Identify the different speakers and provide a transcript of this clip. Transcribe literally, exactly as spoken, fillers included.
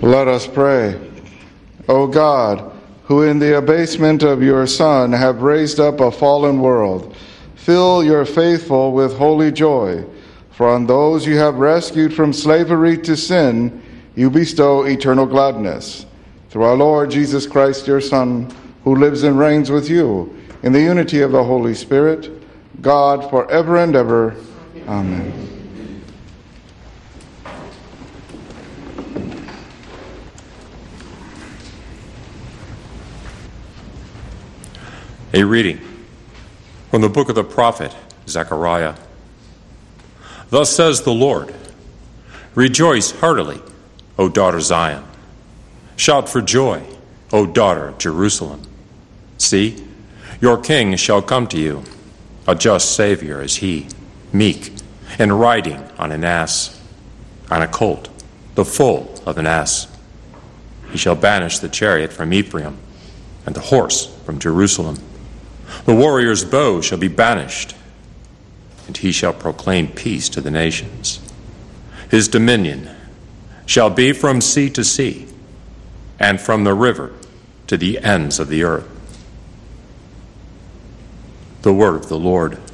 Speaker 1: Let us pray. O God, who in the abasement of your Son have raised up a fallen world, fill your faithful with holy joy, for on those you have rescued from slavery to sin, you bestow eternal gladness. Through our Lord Jesus Christ, your Son, who lives and reigns with you in the unity of the Holy Spirit, God, forever and ever. Amen.
Speaker 2: A reading from the book of the prophet Zechariah. Thus says the Lord, rejoice heartily, O daughter Zion. Shout for joy, O daughter Jerusalem. See, your king shall come to you, a just Savior is he, meek, and riding on an ass, on a colt, the foal of an ass. He shall banish the chariot from Ephraim, and the horse from Jerusalem. The warrior's bow shall be banished, and he shall proclaim peace to the nations. His dominion shall be from sea to sea, and from the river to the ends of the earth. The word of the Lord.